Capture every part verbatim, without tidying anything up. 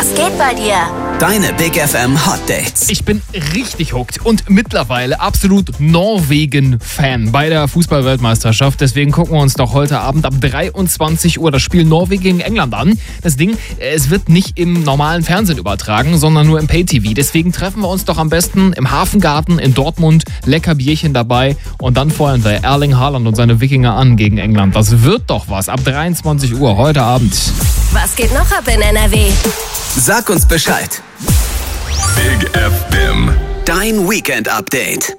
Was geht bei dir? Deine Big F M Hot Dates. Ich bin richtig hooked und mittlerweile absolut Norwegen-Fan bei der Fußball-Weltmeisterschaft. Deswegen gucken wir uns doch heute Abend ab dreiundzwanzig Uhr das Spiel Norwegen gegen England an. Das Ding, es wird nicht im normalen Fernsehen übertragen, sondern nur im Pay-T V. Deswegen treffen wir uns doch am besten im Hafengarten in Dortmund, lecker Bierchen dabei und dann feuern wir Erling Haaland und seine Wikinger an gegen England. Das wird doch was. Ab dreiundzwanzig Uhr heute Abend. Was geht noch ab in N R W? Sag uns Bescheid. Big F M. Dein Weekend-Update.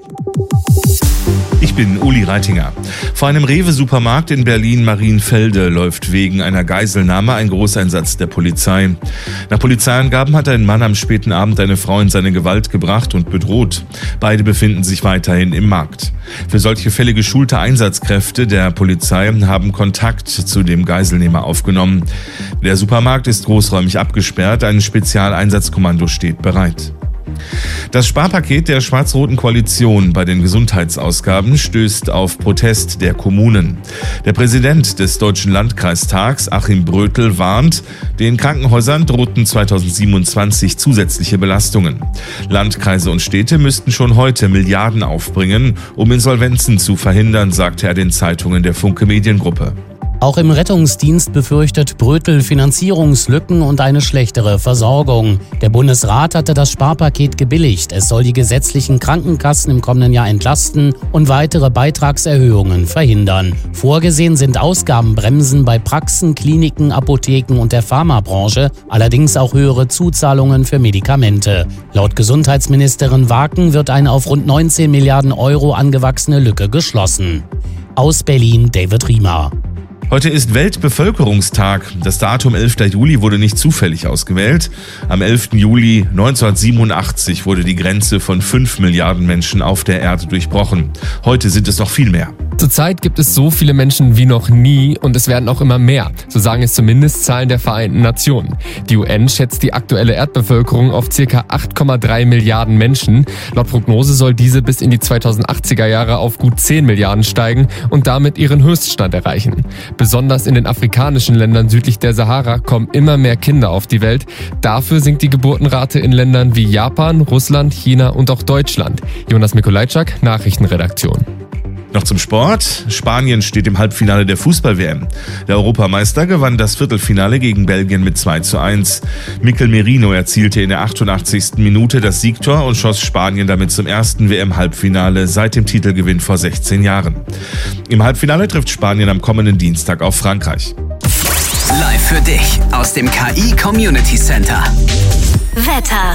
Ich bin Uli Reitinger. Vor einem Rewe-Supermarkt in Berlin-Marienfelde läuft wegen einer Geiselnahme ein Großeinsatz der Polizei. Nach Polizeiangaben hat ein Mann am späten Abend eine Frau in seine Gewalt gebracht und bedroht. Beide befinden sich weiterhin im Markt. Für solche Fälle geschulte Einsatzkräfte der Polizei haben Kontakt zu dem Geiselnehmer aufgenommen. Der Supermarkt ist großräumig abgesperrt, ein Spezialeinsatzkommando steht bereit. Das Sparpaket der schwarz-roten Koalition bei den Gesundheitsausgaben stößt auf Protest der Kommunen. Der Präsident des Deutschen Landkreistags, Achim Brötel, warnt, den Krankenhäusern drohten zweitausendsiebenundzwanzig zusätzliche Belastungen. Landkreise und Städte müssten schon heute Milliarden aufbringen, um Insolvenzen zu verhindern, sagte er den Zeitungen der Funke Mediengruppe. Auch im Rettungsdienst befürchtet Brötel Finanzierungslücken und eine schlechtere Versorgung. Der Bundesrat hatte das Sparpaket gebilligt. Es soll die gesetzlichen Krankenkassen im kommenden Jahr entlasten und weitere Beitragserhöhungen verhindern. Vorgesehen sind Ausgabenbremsen bei Praxen, Kliniken, Apotheken und der Pharmabranche, allerdings auch höhere Zuzahlungen für Medikamente. Laut Gesundheitsministerin Waken wird eine auf rund neunzehn Milliarden Euro angewachsene Lücke geschlossen. Aus Berlin David Riemer. Heute ist Weltbevölkerungstag. Das Datum elfter Juli wurde nicht zufällig ausgewählt. Am elften Juli neunzehnhundertsiebenundachtzig wurde die Grenze von fünf Milliarden Menschen auf der Erde durchbrochen. Heute sind es noch viel mehr. Zurzeit gibt es so viele Menschen wie noch nie und es werden auch immer mehr. So sagen es zumindest Zahlen der Vereinten Nationen. Die U N schätzt die aktuelle Erdbevölkerung auf ca. acht Komma drei Milliarden Menschen. Laut Prognose soll diese bis in die zweitausendachtziger Jahre auf gut zehn Milliarden steigen und damit ihren Höchststand erreichen. Besonders in den afrikanischen Ländern südlich der Sahara kommen immer mehr Kinder auf die Welt. Dafür sinkt die Geburtenrate in Ländern wie Japan, Russland, China und auch Deutschland. Jonas Mikolajczak, Nachrichtenredaktion. Noch zum Sport. Spanien steht im Halbfinale der Fußball-W M. Der Europameister gewann das Viertelfinale gegen Belgien mit zwei zu eins. Mikel Merino erzielte in der achtundachtzigsten Minute das Siegtor und schoss Spanien damit zum ersten W M-Halbfinale seit dem Titelgewinn vor sechzehn Jahren. Im Halbfinale trifft Spanien am kommenden Dienstag auf Frankreich. Live für dich aus dem K I Community Center. Wetter.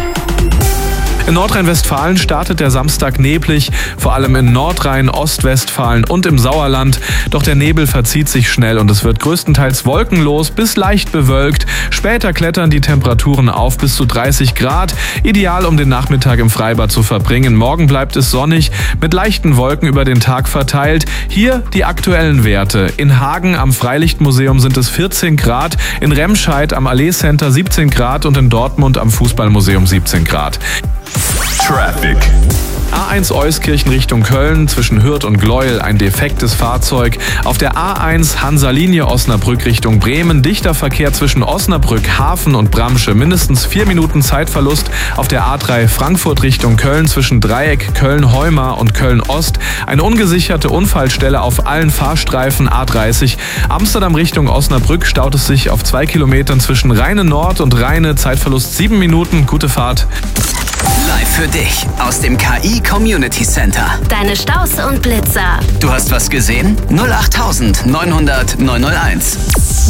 In Nordrhein-Westfalen startet der Samstag neblig, vor allem in Nordrhein, Ostwestfalen und im Sauerland. Doch der Nebel verzieht sich schnell und es wird größtenteils wolkenlos bis leicht bewölkt. Später klettern die Temperaturen auf bis zu dreißig Grad. Ideal, um den Nachmittag im Freibad zu verbringen. Morgen bleibt es sonnig, mit leichten Wolken über den Tag verteilt. Hier die aktuellen Werte. In Hagen am Freilichtmuseum sind es vierzehn Grad, in Remscheid am Allee Center siebzehn Grad und in Dortmund am Fußballmuseum siebzehn Grad. Traffic. A eins Euskirchen Richtung Köln, zwischen Hürth und Gleuel ein defektes Fahrzeug. Auf der A eins Hansa-Linie Osnabrück Richtung Bremen, dichter Verkehr zwischen Osnabrück, Hafen und Bramsche, mindestens vier Minuten Zeitverlust. Auf der A drei Frankfurt Richtung Köln, zwischen Dreieck, Köln-Heumar und Köln-Ost. Eine ungesicherte Unfallstelle auf allen Fahrstreifen A dreißig. Amsterdam Richtung Osnabrück staut es sich auf zwei Kilometern zwischen Rheine Nord und Rheine. Zeitverlust sieben Minuten, gute Fahrt. Live für dich aus dem K I Community Center. Deine Staus und Blitzer. Du hast was gesehen? null acht neunhundert neunhunderteins.